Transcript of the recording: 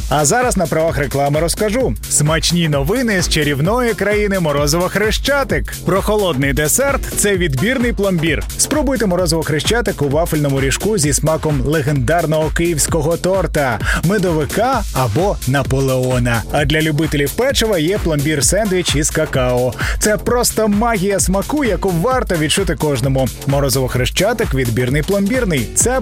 А зараз на правах реклами розкажу. Смачні новини з чарівної країни Морозиво Хрещатик. Прохолодний десерт – це відбірний пломбір. Спробуйте Морозиво Хрещатик у вафельному ріжку зі смаком легендарного київського торта, медовика або Наполеона. А для любителів печива є пломбір-сендвіч із какао. Це просто магія смаку, яку варто відчути кожному. Морозиво Хрещатик – відбірний пломбірний. Це